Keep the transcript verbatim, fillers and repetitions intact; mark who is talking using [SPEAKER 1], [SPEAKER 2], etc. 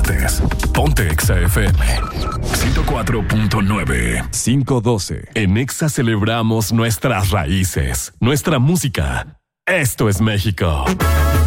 [SPEAKER 1] diviertes. Ponte Exa F M ciento cuatro punto nueve.
[SPEAKER 2] cinco doce.
[SPEAKER 1] En Exa celebramos nuestras raíces, nuestra música. Esto es México.